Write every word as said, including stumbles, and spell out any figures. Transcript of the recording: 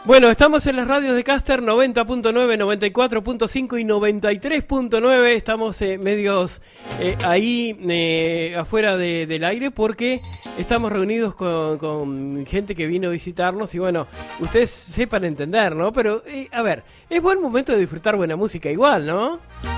Bueno, estamos en las radios de Caster noventa punto nueve, noventa y cuatro punto cinco y noventa y tres punto nueve. Estamos eh, medios eh, ahí eh, afuera de, del aire porque estamos reunidos con, con gente que vino a visitarnos y bueno, ustedes sepan entender, ¿no? Pero, eh, a ver, es buen momento de disfrutar buena música igual, ¿no?